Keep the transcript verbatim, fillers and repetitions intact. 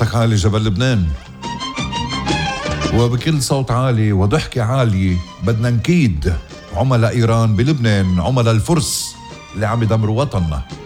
صوتك عالي جبل لبنان، وبكل صوت عالي وضحكة عالية بدنا نكيد عملاء إيران بلبنان، عملاء الفرس اللي عم يدمروا وطننا.